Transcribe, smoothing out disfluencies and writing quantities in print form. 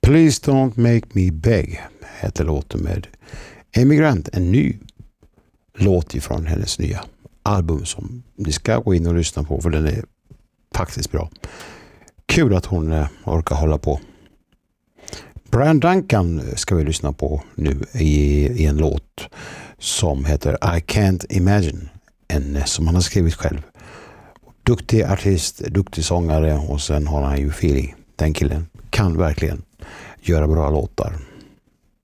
Please Don't Make Me Beg heter låten med Amy Grant, en ny låt ifrån hennes nya album som ni ska gå in och lyssna på, för den är faktiskt bra. Kul att hon orkar hålla på. Brian Duncan ska vi lyssna på nu i en låt som heter I Can't Imagine, som han har skrivit själv. Duktig artist, duktig sångare, och sen har han ju feeling. Den killen kan verkligen göra bra låtar.